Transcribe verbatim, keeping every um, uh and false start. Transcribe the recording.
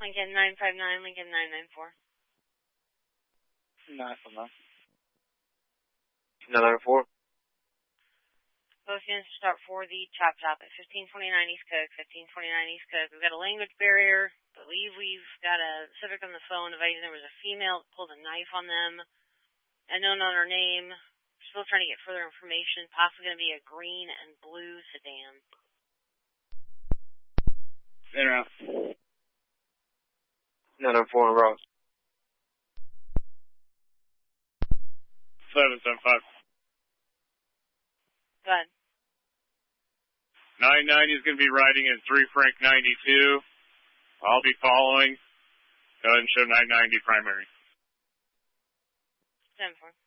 Lincoln nine five nine, Lincoln nine nine four. nine five nine. nine nine four. Both units start for the Chop Shop at fifteen twenty-nine East Cook, fifteen twenty-nine East Cook. We've got a language barrier. I believe we've got a Civic on the phone advising there was a female that pulled a knife on them. Unknown on her name. Still trying to get further information. Possibly going to be a green and blue sedan. In around. nine nine four in route. seven seven five. Go ahead. nine ninety is going to be riding in three Frank ninety-two. I'll be following. Go ahead and show nine ninety primary. ten four.